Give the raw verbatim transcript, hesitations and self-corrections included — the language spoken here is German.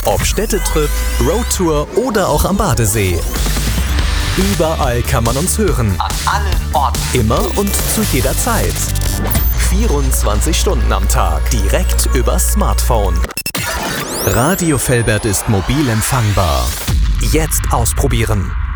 Ob Städtetrip, Roadtour oder auch am Badesee. Überall kann man uns hören. An allen Orten. Immer und zu jeder Zeit. vierundzwanzig Stunden am Tag. Direkt übers Smartphone. Radio Velbert ist mobil empfangbar. Jetzt ausprobieren.